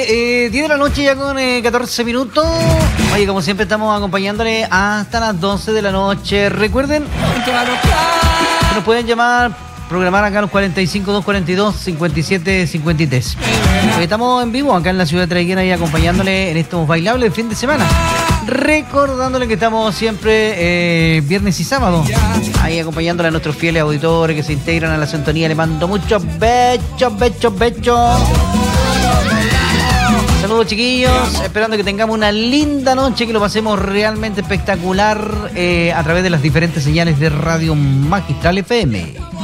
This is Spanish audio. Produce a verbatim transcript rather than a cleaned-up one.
Eh, diez de la noche ya con eh, catorce minutos. Oye, como siempre estamos acompañándole hasta las doce de la noche. Recuerden que nos pueden llamar, programar acá a los cuarenta y cinco, doscientos cuarenta y dos, cincuenta y siete cincuenta y tres. Hoy estamos en vivo acá en la ciudad de Traiguera y acompañándole en estos bailables de fin de semana. Recordándole que estamos siempre eh, viernes y sábado ahí acompañándole a nuestros fieles auditores que se integran a la sintonía. Le mando muchos bechos, bechos, bechos. Saludos, chiquillos, esperando que tengamos una linda noche, que lo pasemos realmente espectacular eh, a través de las diferentes señales de Radio Magistral F M.